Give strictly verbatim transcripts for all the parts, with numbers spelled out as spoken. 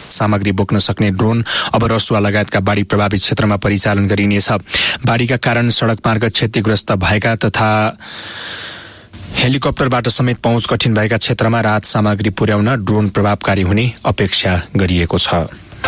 सामग्री बोक्न सक्ने ड्रोन अब रसुवा लगायतका बाढी प्रभावित क्षेत्रमा परिचालन गरिनेछ। बाढीका कारण सड़क मार्ग क्षतिग्रस्त भएका तथा हेलिकप्टरबाट समेत पहुँच कठिन भएका क्षेत्रमा राहत सामग्री पुर्याउन ड्रोन प्रभावकारी हुने अपेक्षा गरिएको छ।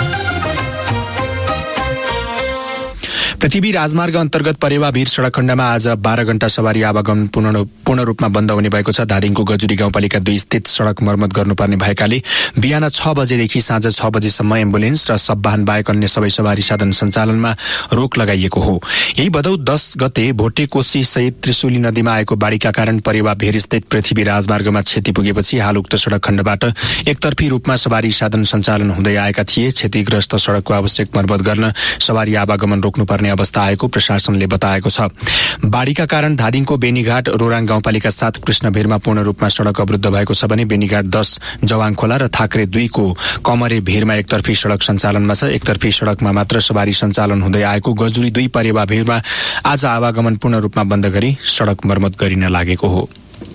पृथ्वी राजमार्ग अन्तर्गत परेवा भिर सड़क खण्डमा आज बाह्र घण्टा सवारी आवागमन पूर्ण पूर्ण रूपमा बन्द हुने भएको छ। धादिङको गजुरी गाउँपालिका दुई स्थित सड़क मर्मत गर्नुपर्ने भएकाले बिहान छ बजेदेखि साँझ छ बजेसम्म एम्बुलेन्स र सबवाहन बाहेक अन्य सबै सवारी साधन सञ्चालनमा रोक लगाइएको हो। यही भदौ दस गते भोटे कोशी सहित त्रिशुली नदीमा आएको बाढीका कारण परेवा भिर स्थित पृथ्वी राजमार्गमा क्षति पुगेपछि हाल उक्त सड़क खण्डबाट एकतर्फी रूपमा सवारी साधन सञ्चालन हुँदै आएका थिए। क्षतिग्रस्त सड़कको आवश्यक मर्मत गर्न सवारी आवागमन रोक्नुपर्ने अवस्था आएको प्रशासनले बताएको छ। बाढीका कारण धादिङको बेनीघाट रोराङ गाउँपालिका सात कृष्णभिरमा पूर्ण रूपमा सड़क अवरुद्ध भएको छ भने बेनीघाट दस जवाङ खोला र थाक्रे दुईको कमरे भिरमा एकतर्फी सड़क सञ्चालनमा छ। एकतर्फी सड़कमा मात्र सवारी सञ्चालन हुँदै आएको गजुरी दुई परेवा भिरमा आज आवागमन पूर्ण रूपमा बन्द गरी सड़क मर्मत गरिन लागेको हो।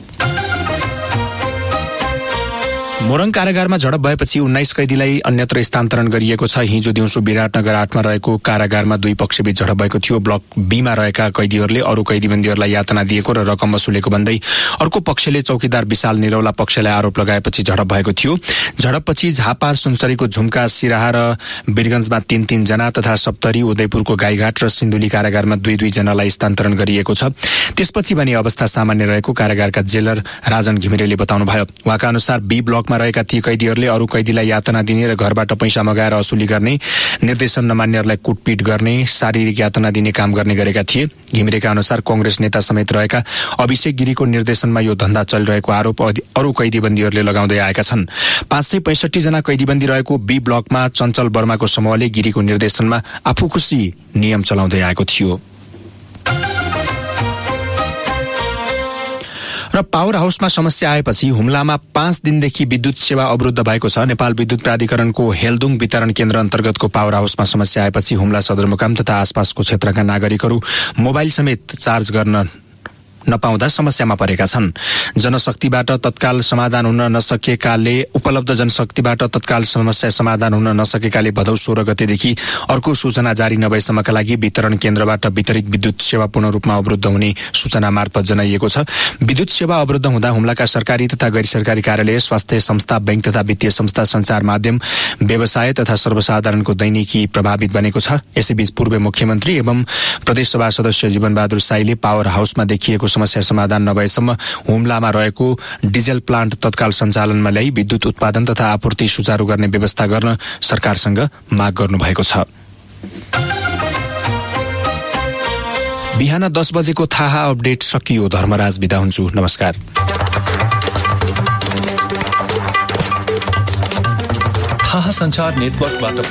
मोरङ कारागारमा झडप भएपछि उन्नाइस कैदीलाई अन्यत्र स्थानान्तरण गरिएको छ। हिजो दिउँसो विराटनगर आठमा रहेको कारागारमा दुई पक्षबीच झडप भएको थियो। ब्लक बीमा रहेका कैदीहरूले अरू कैदीबन्दीहरूलाई यातना दिएको र रकम वसुलेको भन्दै अर्को पक्षले चौकीदार विशाल निरौला पक्षलाई आरोप लगाएपछि झडप भएको थियो। झडपपछि झापा सुनसरीको झुम्का सिराहा र वीरगञ्जमा तीन तीन जना तथा सप्तरी उदयपुरको गाईघाट र सिन्धुली कारागारमा दुई दुई जनालाई स्थानान्तरण गरिएको छ। त्यसपछि भने अवस्था सामान्य रहेको कारागारका जेलर राजन घिमिरेले बताउनुभयो। उहाँका अनुसार बी ब्लकमा रहेका ती कैदीहरूले अरू कैदीलाई यातना दिने र घरबाट पैसा मगाएर असुली गर्ने, निर्देशन नमान्नेहरूलाई कुटपिट गर्ने, शारीरिक यातना दिने काम गर्ने गरेका थिए। घिमिरेका अनुसार कंग्रेस नेता समेत रहेका अभिषेक गिरीको निर्देशनमा यो धन्दा चलिरहेको आरोप अरू कैदीबन्दीहरूले लगाउँदै आएका छन्। पाँच सय पैंसठी जना कैदीबन्दी रहेको बी ब्लकमा चञ्चल वर्माको समूहले गिरीको निर्देशनमा आफू खुशी नियम चलाउँदै आएको थियो। र पावर हाउसमा समस्या आएपछि हुम्लामा पाँच दिनदेखि विद्युत सेवा अवरुद्ध भएको छ। नेपाल विद्युत प्राधिकरणको हेलदुङ वितरण केन्द्र अन्तर्गतको पावर हाउसमा समस्या आएपछि हुम्ला सदरमुकाम तथा आसपासको क्षेत्रका नागरिकहरू मोबाइल समेत चार्ज गर्न नपाउँदा समस्यामा परेका छन्। जनशक्तिबाट तत्काल समाधान हुन नसकेकाले उपलब्ध जनशक्तिबाट तत्काल समस्या समाधान हुन नसकेकाले भदौ सोह्र गतेदेखि अर्को सूचना जारी नभएसम्मका लागि वितरण केन्द्रबाट वितरित विद्युत सेवा पूर्ण रूपमा अवरुद्ध हुने सूचना मार्फत जनाइएको छ। विद्युत सेवा अवरुद्ध हुँदा हुम्लाका सरकारी तथा गैर सरकारी कार्यालय, स्वास्थ्य संस्था, बैंक तथा वित्तीय संस्था, संचार माध्यम, व्यवसाय तथा सर्वसाधारणको दैनिकी प्रभावित बनेको छ। यसैबीच पूर्व मुख्यमन्त्री एवं प्रदेशसभा सदस्य जीवनबहादुर साईले पावर हाउसमा देखिएको समस्या समाधान नभएसम्म हुम्लामा रहेको डिजेल प्लान्ट तत्काल सञ्चालनमा ल्याई विद्युत उत्पादन तथा आपूर्ति सुचारू गर्ने व्यवस्था गर्न सरकारसँग माग गर्नुभएको छ। बिहान दस बजेको थाहा अपडेट सकियो। धर्मराज बिदा हुन्छु। नमस्कार। थाहा संचार नेटवर्कबाट